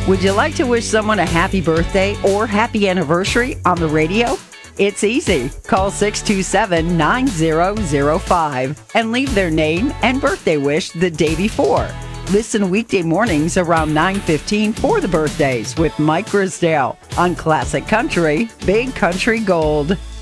Would you like to wish someone a happy birthday or happy anniversary on the radio? It's easy. Call 627-9005 and leave their name and birthday wish the day before. Listen weekday mornings around 9:15 for the birthdays with Mike Grisdale on Classic Country, Big Country Gold.